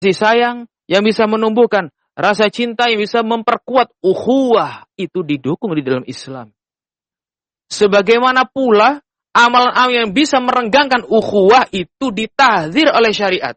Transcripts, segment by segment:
kasih sayang yang bisa menumbuhkan rasa cinta, yang bisa memperkuat ukhuwah, itu didukung di dalam Islam. Sebagaimana pula amalan-amalan yang bisa merenggangkan ukhuwah itu ditahdzir oleh syariat.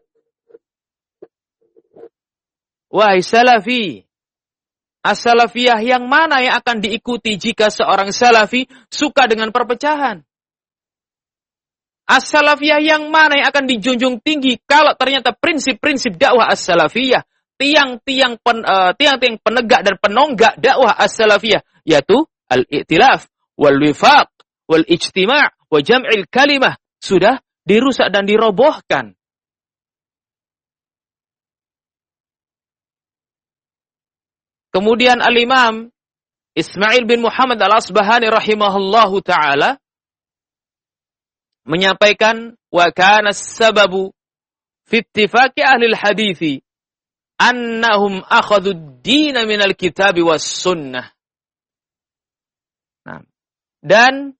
Wahai salafi, as-salafiyah yang mana yang akan diikuti jika seorang salafi suka dengan perpecahan? As-salafiyah yang mana yang akan dijunjung tinggi kalau ternyata prinsip-prinsip dakwah as-salafiyah, tiang-tiang penegak dan penonggak dakwah as-salafiyah, yaitu al-i'tilaf, wal-wifaq, wal-ijtima' wa jam'il kalimah, sudah dirusak dan dirobohkan. Kemudian al-Imam Ismail bin Muhammad al-Asbahani rahimahullahu ta'ala menyampaikan, wa kana as-sababu fi ittifaqi ahli al-hadithi annahum akhadhu ad-din min al-kitab was sunnah. Nah, dan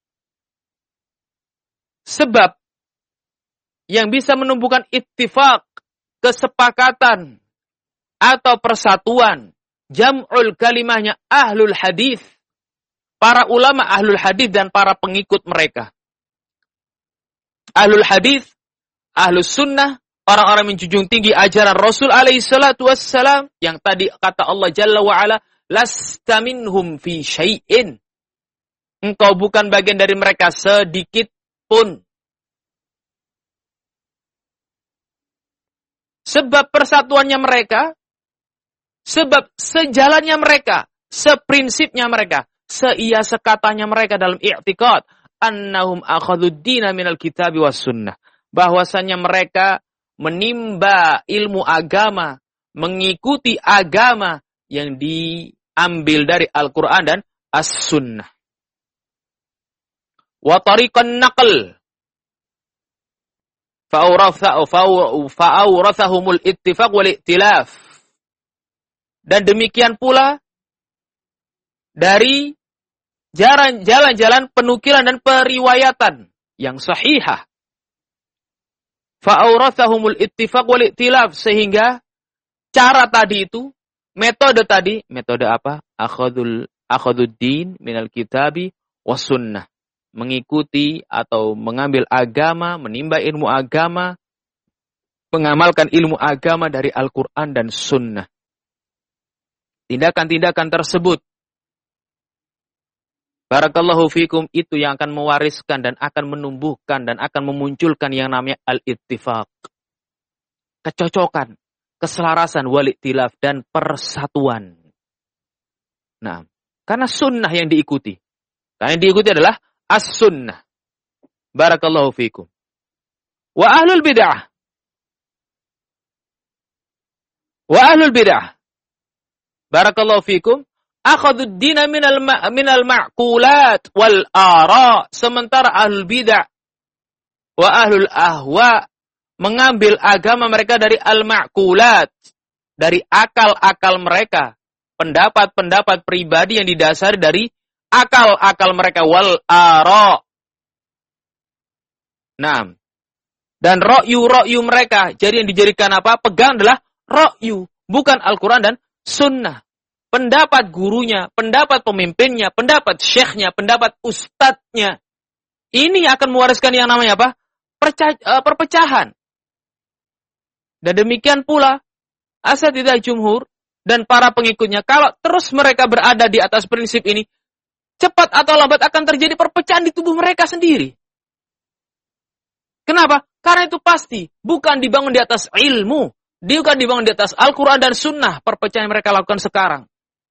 sebab yang bisa menumbuhkan ittifaq, kesepakatan atau persatuan, jam'ul kalimahnya ahlul hadis, para ulama ahlul hadis dan para pengikut mereka. Ahlul hadis, ahlus sunnah, orang-orang menjunjung tinggi ajaran Rasul alaihi salatu wassalam, yang tadi kata Allah Jalla wa'ala, lasta minhum fi syai'in. Engkau bukan bagian dari mereka sedikit pun. Sebab persatuannya mereka, sebab sejalannya mereka, seprinsipnya mereka, seia sekatanya mereka dalam i'tiqad, annahum akhadhuddina minal kitabi was sunnah, bahwasanya mereka menimba ilmu agama, mengikuti agama yang diambil dari Al-Quran dan As-Sunnah. Wa tariqan naql fa'awrathahumul ittifaq wal i'tilaf. Dan demikian pula dari jalan-jalan penukilan dan periwayatan yang sahihah. Fa'awrathahumul ittifaq wal i'tilaf, sehingga cara tadi itu, metode apa? Akhaduddin minal kitabi was sunnah. Mengikuti atau mengambil agama, menimba ilmu agama, mengamalkan ilmu agama dari Al-Quran dan Sunnah. Tindakan-tindakan tersebut, barakallahu fikum, itu yang akan mewariskan dan akan menumbuhkan dan akan memunculkan yang namanya al-ittifaq. Kecocokan, keselarasan, wal-i'tilaf, dan persatuan. Nah, karena sunnah yang diikuti. Karena yang diikuti adalah as-sunnah. Barakallahu fikum. Wa ahlul bid'ah. Barakallahu fikum. Akhadud dina minal ma'kulat wal ara. Sementara ahlul bid'ah wa ahlul ahwa mengambil agama mereka dari al-ma'kulat, dari akal-akal mereka, pendapat-pendapat pribadi yang didasari dari akal-akal mereka, wal ara. Nah, dan ra'yu mereka, jadi yang dijadikan apa? Pegang adalah ra'yu, bukan Al-Quran dan Sunnah. Pendapat gurunya, pendapat pemimpinnya, pendapat syekhnya, pendapat ustadznya. Ini akan mewariskan yang namanya apa? Perpecahan. Dan demikian pula asatidzah jumhur dan para pengikutnya, kalau terus mereka berada di atas prinsip ini, cepat atau lambat akan terjadi perpecahan di tubuh mereka sendiri. Kenapa? Karena itu pasti bukan dibangun di atas ilmu, bukan dibangun di atas Al-Quran dan Sunnah. Perpecahan yang mereka lakukan sekarang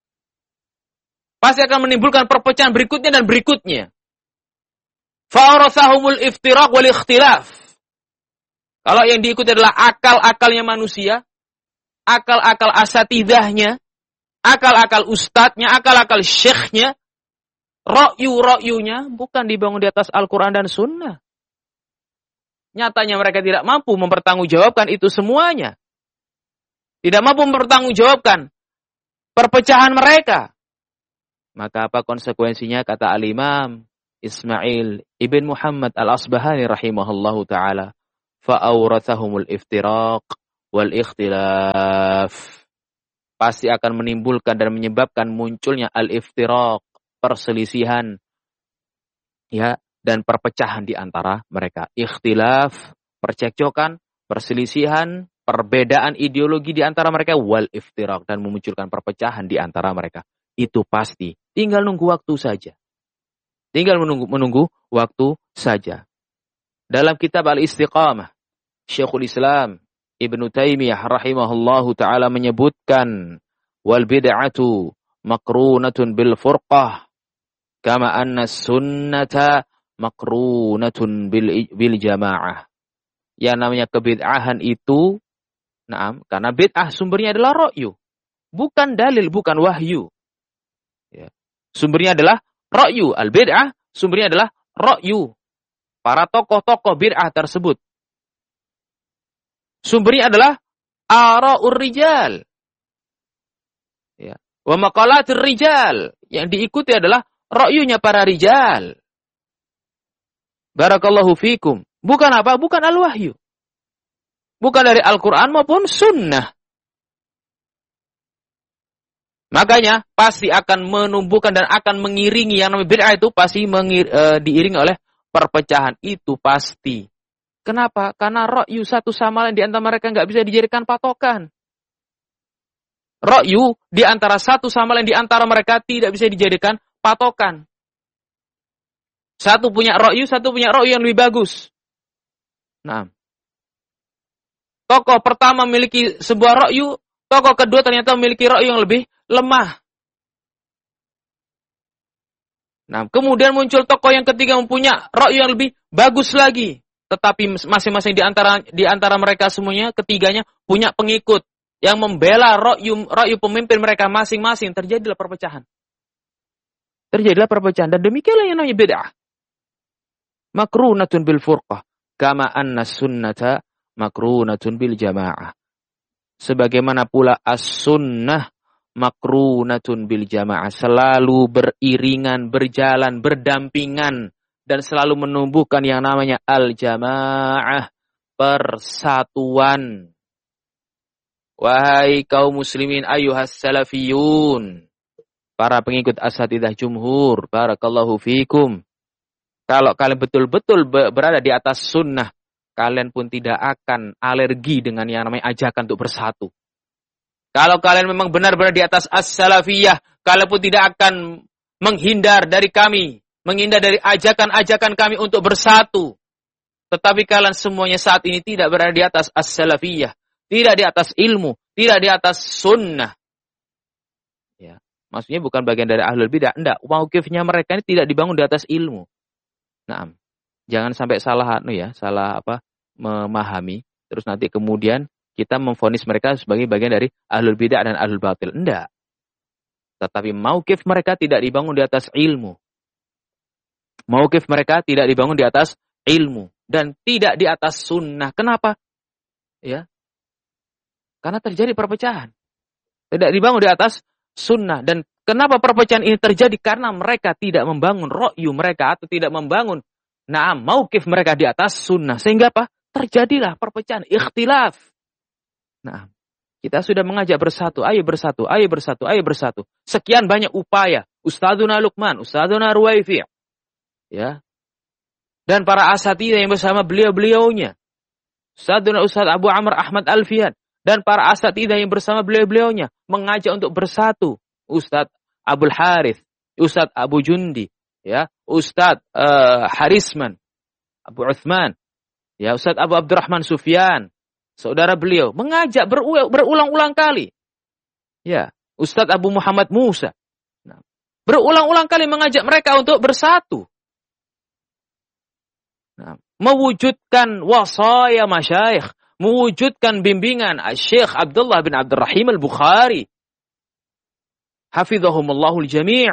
pasti akan menimbulkan perpecahan berikutnya dan berikutnya. Fa'arathahumul iftiraq wal ikhtilaf. Kalau yang diikuti adalah akal-akalnya manusia, akal-akal asatidahnya, akal-akal ustadznya, akal-akal syekhnya, ra'yu-ra'yunya bukan dibangun di atas Al-Quran dan Sunnah. Nyatanya mereka tidak mampu mempertanggungjawabkan itu semuanya. Tidak mampu mempertanggungjawabkan perpecahan mereka. Maka apa konsekuensinya? Kata Al-Imam Ismail ibn Muhammad al-Asbahani rahimahullahu ta'ala, fa'awrathahumul iftiraq wal ikhtilaf. Pasti akan menimbulkan dan menyebabkan munculnya al-iftiraq, perselisihan, ya, dan perpecahan di antara mereka. Ikhtilaf, percekcokan, perselisihan, perbedaan ideologi di antara mereka, wal iftiraq, dan memunculkan perpecahan di antara mereka. Itu pasti. Tinggal nunggu waktu saja. Tinggal menunggu waktu saja. Dalam kitab Al-Istiqamah, Syekhul Islam Ibnu Taimiyah rahimahullahu ta'ala menyebutkan, wal bid'atu makrunatun bil furqah, kama anna sunnata makrunatun bil jamaah. Yang namanya kebid'ahan itu, karena bid'ah sumbernya adalah ra'yu. Bukan dalil, bukan wahyu. Ya. Sumbernya adalah ra'yu. Al-bid'ah sumbernya adalah ra'yu. Para tokoh-tokoh bid'ah tersebut. Sumbernya adalah ara'ur rijal. Ya. Wa maqalatir rijal. Yang diikuti adalah ra'yunya para rijal. Barakallahu fikum. Bukan apa? Bukan al-wahyu. Bukan dari Al-Quran maupun sunnah. Makanya pasti akan menumbuhkan dan akan mengiringi yang namanya bid'ah itu pasti diiringi oleh perpecahan. Itu pasti. Kenapa? Karena ra'yu satu sama lain di antara mereka nggak bisa dijadikan patokan. Ra'yu di antara satu sama lain di antara mereka tidak bisa dijadikan patokan. Satu punya ra'yu yang lebih bagus. Nah, tokoh pertama memiliki sebuah ra'yu, tokoh kedua ternyata memiliki ra'yu yang lebih lemah. Nah, kemudian muncul tokoh yang ketiga mempunyai ra'yu yang lebih bagus lagi. Tetapi masing-masing di antara mereka semuanya, ketiganya punya pengikut yang membela ra'yu pemimpin mereka masing-masing. Terjadilah perpecahan. Dan demikianlah yang namanya bid'ah. Makrunatun bil furqah. Kama anna sunnata makrunatun bil jamaah. Sebagaimana pula as-sunnah makrunatun bil jamaah. Selalu beriringan, berjalan, berdampingan. Dan selalu menumbuhkan yang namanya al-jamaah, persatuan. Wahai kaum muslimin ayuhas salafiyun, para pengikut asatidah jumhur, barakallahu fikum. Kalau kalian betul-betul berada di atas sunnah, kalian pun tidak akan alergi dengan yang namanya ajakan untuk bersatu. Kalau kalian memang benar-benar di atas as-salafiyah, kalian pun tidak akan menghindar dari kami, menghindar dari ajakan-ajakan kami untuk bersatu. Tetapi kalian semuanya saat ini tidak berada di atas as-salafiyah, tidak di atas ilmu, tidak di atas sunnah. Ya, maksudnya bukan bagian dari ahlul bidah, enggak. Mauqifnya mereka ini tidak dibangun di atas ilmu. Nah, jangan sampai salah memahami, terus nanti kemudian kita memvonis mereka sebagai bagian dari ahlul bidah dan ahlul batil. Enggak. Tetapi mauqif mereka tidak dibangun di atas ilmu. Mauqif mereka tidak dibangun di atas ilmu dan tidak di atas sunnah. Kenapa? Ya, karena terjadi perpecahan. Tidak dibangun di atas sunnah. Dan kenapa perpecahan ini terjadi? Karena mereka tidak membangun ra'yu mereka atau tidak membangun mauqif mereka di atas sunnah. Sehingga apa? Terjadilah perpecahan, ikhtilaf. Nah, kita sudah mengajak bersatu, ayo bersatu, ayo bersatu, ayo bersatu. Sekian banyak upaya. Ustadzuna Luqman, Ustadzuna Ruwaifi'. Ya. Dan para asatidzah yang bersama beliau-beliaunya. Ustadz Abu Amr Ahmad Alfian. Dan para asatidzah yang bersama beliau-beliaunya. Mengajak untuk bersatu. Ustadz Abul Harith. Ustadz Abu Jundi. Ya. Ustadz Harisman. Abu Uthman. Ya. Ustadz Abu Abdurrahman Sufyan. Saudara beliau. Mengajak berulang-ulang kali. Ya. Ustadz Abu Muhammad Musa. Nah, berulang-ulang kali mengajak mereka untuk bersatu. Nah, mewujudkan wasaya masyayikh, mewujudkan bimbingan Syekh Abdullah bin Abdurrahim Al-Bukhari. Hafizahumullahu al-jami'.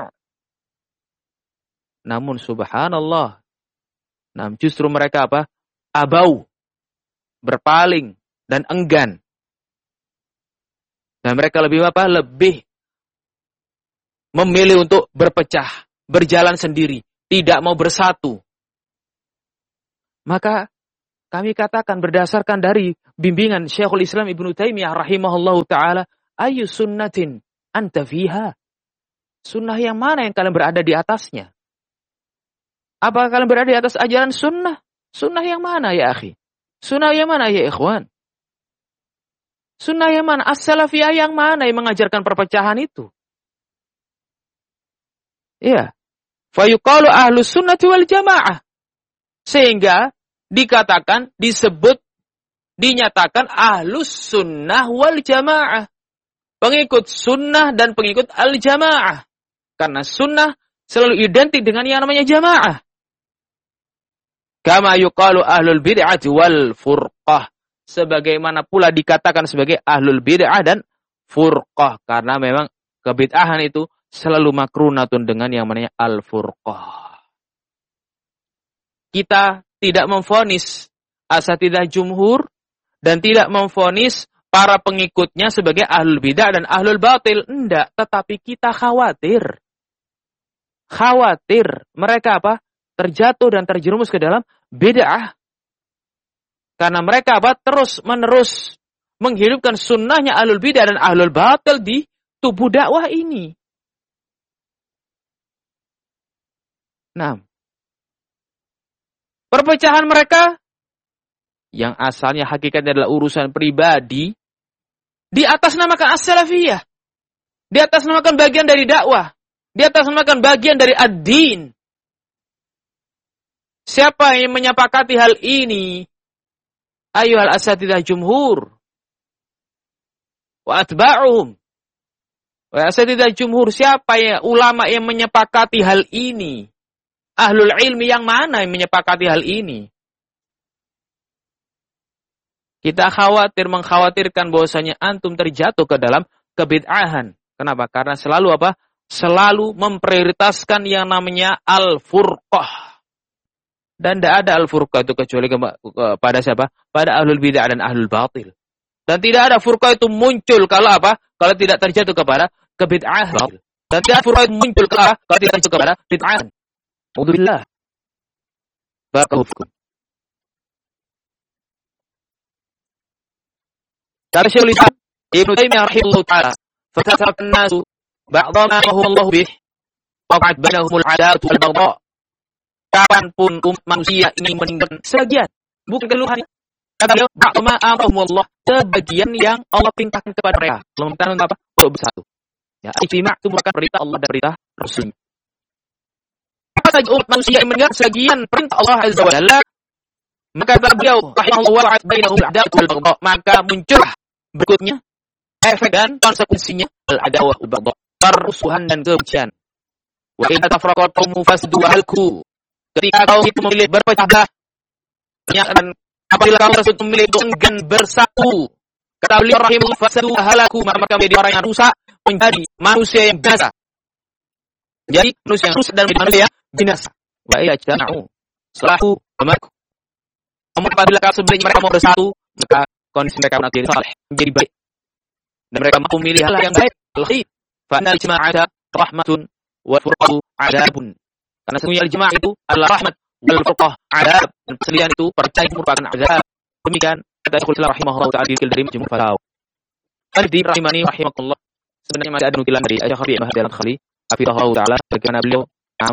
Namun subhanallah, justru mereka apa? Abau, berpaling dan enggan. Dan mereka lebih apa? Lebih memilih untuk berpecah, berjalan sendiri, tidak mau bersatu. Maka Kami katakan berdasarkan dari bimbingan Syekhul Islam Ibnu Taimiyah rahimahullahu taala, ayu sunnatin anta fiha? Sunnah yang mana yang kalian berada di atasnya? Apakah kalian berada di atas ajaran sunnah? Sunnah yang mana ya akhi? Sunnah yang mana ya ikhwan? Sunnah yang mana? As-salafiyah yang mana yang mengajarkan perpecahan itu? Iya. Fayuqalu ahlus sunnati wal jamaah. Sehingga dikatakan, disebut, dinyatakan ahlus sunnah wal jamaah. Pengikut sunnah dan pengikut al-jamaah. Karena sunnah selalu identik dengan yang namanya jamaah. Kama yuqalu ahlul bid'ah wal furqah. Sebagaimana pula dikatakan sebagai ahlul bid'ah dan furqah. Karena memang kebid'ahan itu selalu makrunatun dengan yang namanya al-furqah. Kita tidak memvonis asatidzah jumhur dan tidak memvonis para pengikutnya sebagai ahlul bid'ah dan ahlul batil. Enggak, tetapi kita khawatir. Khawatir mereka apa? Terjatuh dan terjerumus ke dalam bid'ah. Karena mereka apa? Terus-menerus menghidupkan sunnahnya ahlul bid'ah dan ahlul batil di tubuh dakwah ini. Nah, perpecahan mereka yang asalnya hakikatnya adalah urusan pribadi, di atas namakan as-salafiyah, di atas namakan bagian dari dakwah, di atas namakan bagian dari ad-din. Siapa yang menyepakati hal ini? Ayyuhal asatidzah jumhur wa atba'uhum. Wa asatidzah jumhur, siapa ya ulama yang menyepakati hal ini? Ahlul ilmi yang mana yang menyepakati hal ini? Kita mengkhawatirkan bahwasanya antum terjatuh ke dalam kebid'ahan. Kenapa? Karena selalu apa? Selalu memprioritaskan yang namanya al-furqah. Dan tidak ada al-furqah itu kecuali pada siapa? Pada ahlul bid'ah dan ahlul batil. Dan tidak ada furqah itu muncul kalau apa? Kalau tidak terjatuh kepada kebid'ahan. Dan tidak ada furqah itu muncul kalau tidak terjatuh kepada bid'ahan. Alhamdulillah. Barakallahu fikum. Kata Syekhul Islam Ibnu Taimiyah rahimahullahu taala, "Fatatarakan an-nasu ba'dha ma huwa Allah bih, waqa'at bainahumul 'adawatu wal baghdha." Kapanpun umat manusia ini meninggalkan sebagian, bukan keluhan. Kata beliau, "Ba'dha ma Allah," sebagian yang Allah perintahkan kepada mereka. Allah memerintahkan untuk apa? Untuk bersatu. Ya, ijtima' itu merupakan perintah Allah dan perintah Rasul. Apa saja umat manusia yang mendengar sebagian perintah Allah Azza wa Jalla, maka beliau rahimahullah wa'at bainahum al-'adawatu wal baghdha, maka muncullah berikutnya efek dan konsekuensinya al-'adawah wal baghdha, permusuhan dan kebencian. Wa idza tafraqat qaumun fasadu halku, ketika kaum itu memilih berpecah belah, dan apabila kaum tersebut memilih enggan bersatu, kata beliau rahimahullah fasadu halaku, maka menjadi orang yang rusak, menjadi manusia yang binasa. Jadi manusia yang rusak dan menjadi manusia yang binasa. Wa idza jama'u salahu amaku. Namun apabila sebenarnya mereka mau bersatu, maka kondisi mereka menjadi saleh, menjadi baik. Dan mereka mampu memilih hal yang baik. Fa innal jama'ata rahmatun wa furqatu 'adabun. Karena sesungguhnya jemaah itu adalah rahmat, wal furqah 'adab. Dan perselian itu percaya itu merupakan 'adab. Demikian kata Syekhul Islam rahimahullah ta'ala dari Majmu' Fatawa. Hadirin rahimani rahimakumullah. Sebenarnya masih ada nukilan dari Syekh Rabi' Mahdi Al-Khali, hafizahullah ta'ala, bagaimana beliau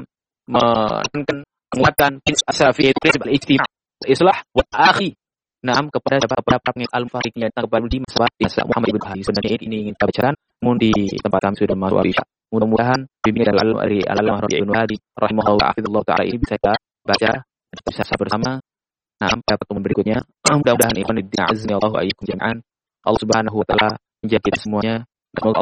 menguatkan as-salafiyah itu prinsip al-ijtima', islah wa akhi. Naam kepada para pengikut al-mufarriqin tentang kepada di masalah Muhammad ibn Abi. Sebenarnya ini ingin kita bicarakan di tempat kami sudah masuk Isya. Mudah-mudahan bimbingan dari Al-Allamah Rabi' ibn Hadi rahimahullah ta'ala ini bisa kita baca dan bisa bersama. Naam pada pertemuan berikutnya. Mudah-mudahan ikhwan fillah azza wa jalla Allah subhanahu wa ta'ala menjaga kita semuanya.